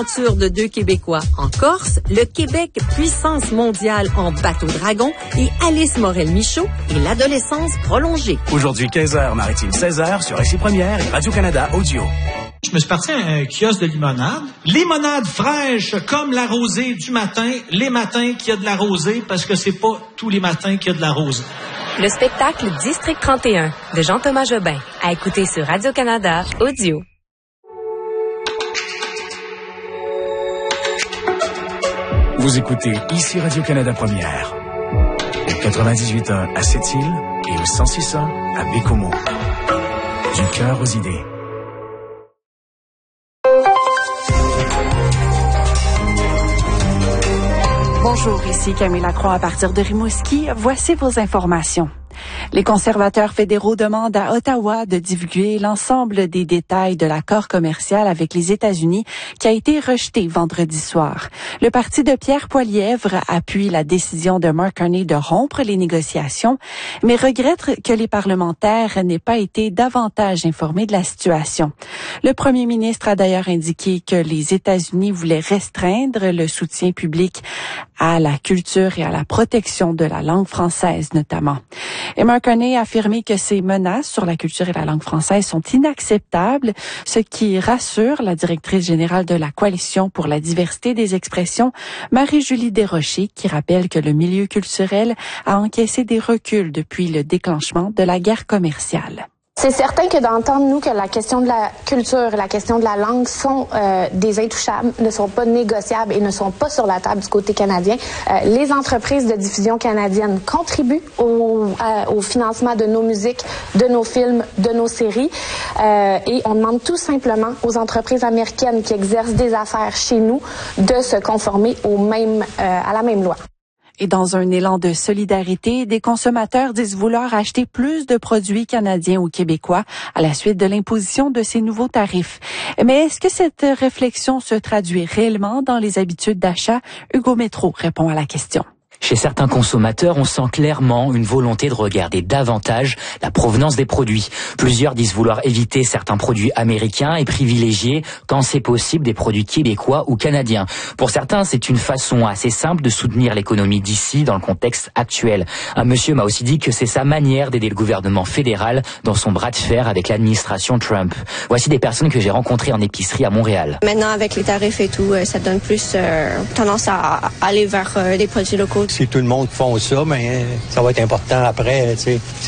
L'aventure de deux Québécois en Corse, le Québec puissance mondiale en bateau-dragon et Alice Morel-Michaud et l'adolescence prolongée. Aujourd'hui 15h, Maritime 16h sur Récit Première et Radio-Canada Audio. Je me suis parti à un kiosque de limonade. Limonade fraîche comme la rosée du matin, les matins qu'il y a de la rosée, parce que c'est pas tous les matins qu'il y a de la rosée. Le spectacle District 31 de Jean-Thomas Jobin, à écouter sur Radio-Canada Audio. Vous écoutez ici Radio-Canada Première. Au 98.1 à Sept-Îles et au 106.1 à Bécomo. Du cœur aux idées. Bonjour, ici Camille Lacroix à partir de Rimouski. Voici vos informations. Les conservateurs fédéraux demandent à Ottawa de divulguer l'ensemble des détails de l'accord commercial avec les États-Unis qui a été rejeté vendredi soir. Le parti de Pierre Poilievre appuie la décision de Mark Carney de rompre les négociations, mais regrette que les parlementaires n'aient pas été davantage informés de la situation. Le premier ministre a d'ailleurs indiqué que les États-Unis voulaient restreindre le soutien public à la culture et à la protection de la langue française notamment. Et Mark Carney a affirmé que ces menaces sur la culture et la langue française sont inacceptables, ce qui rassure la directrice générale de la Coalition pour la diversité des expressions, Marie-Julie Desrochers, qui rappelle que le milieu culturel a encaissé des reculs depuis le déclenchement de la guerre commerciale. C'est certain que d'entendre, nous, que la question de la culture et la question de la langue sont des intouchables, ne sont pas négociables et ne sont pas sur la table du côté canadien. Les entreprises de diffusion canadiennes contribuent au financement de nos musiques, de nos films, de nos séries. Et on demande tout simplement aux entreprises américaines qui exercent des affaires chez nous de se conformer à la même loi. Et dans un élan de solidarité, des consommateurs disent vouloir acheter plus de produits canadiens ou québécois à la suite de l'imposition de ces nouveaux tarifs. Mais est-ce que cette réflexion se traduit réellement dans les habitudes d'achat? Hugo Métro répond à la question. Chez certains consommateurs, on sent clairement une volonté de regarder davantage la provenance des produits. Plusieurs disent vouloir éviter certains produits américains et privilégier, quand c'est possible, des produits québécois ou canadiens. Pour certains, c'est une façon assez simple de soutenir l'économie d'ici dans le contexte actuel. Un monsieur m'a aussi dit que c'est sa manière d'aider le gouvernement fédéral dans son bras de fer avec l'administration Trump. Voici des personnes que j'ai rencontrées en épicerie à Montréal. Maintenant, avec les tarifs et tout, ça donne plus tendance à aller vers des produits locaux. Si tout le monde fait ça, mais ça va être important après, tu sais.